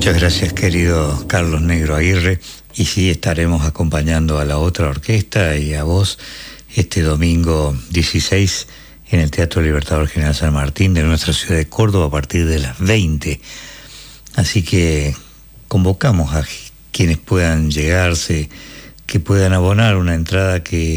Muchas gracias, querido Carlos Negro Aguirre. Y sí, estaremos acompañando a la otra orquesta y a vos este domingo 16 en el Teatro Libertador General San Martín de nuestra ciudad de Córdoba a partir de las 20. Así que convocamos a quienes puedan llegarse, que puedan abonar una entrada que